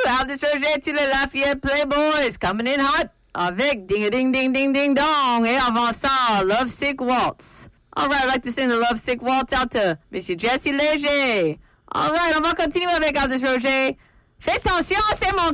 Aldis Roger, tu le Lafayette Playboys, coming in hot, avec Ding a Ding Ding Ding Ding Dong, et avant ça, Love Sick Waltz. All right, I'd like to sing the Love Sick Waltz out to Monsieur Jesse Léger. All right, on va continuer avec Aldis Roger. Fais attention, c'est mon